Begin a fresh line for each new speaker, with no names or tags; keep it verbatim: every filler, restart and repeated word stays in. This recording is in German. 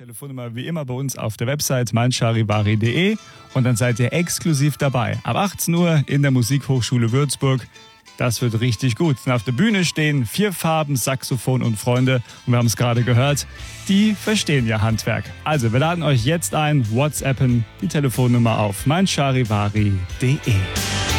Telefonnummer wie immer bei uns auf der Website meincharivari punkt de und dann seid ihr exklusiv dabei. Ab achtzehn Uhr in der Musikhochschule Würzburg. Das wird richtig gut. Und auf der Bühne stehen vier Farben, Saxophon und Freunde. Und wir haben es gerade gehört, die verstehen ihr Handwerk. Also, wir laden euch jetzt ein, WhatsAppen, die Telefonnummer auf meincharivari punkt de.